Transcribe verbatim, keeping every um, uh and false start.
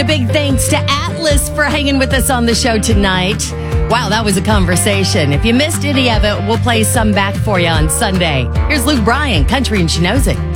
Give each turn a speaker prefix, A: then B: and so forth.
A: a big thanks to Atlas for hanging with us on the show tonight. Wow, that was a conversation. If you missed any of it, we'll play some back for you on Sunday. Here's Luke Bryan, Country and She Knows It.